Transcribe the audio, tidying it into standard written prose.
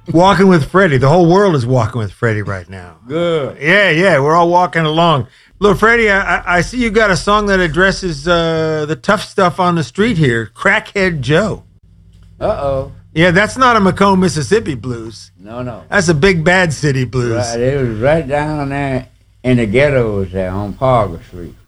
Walking with Freddie. The whole world is walking with Freddie right now. Good. Yeah. We're all walking along. Little Freddie, I see you got a song that addresses the tough stuff on the street here. Crackhead Joe. Uh-oh. Yeah, that's not a Macomb, Mississippi blues. No. That's a big bad city blues. Right, it was right down there in the ghettos there on Parker Street.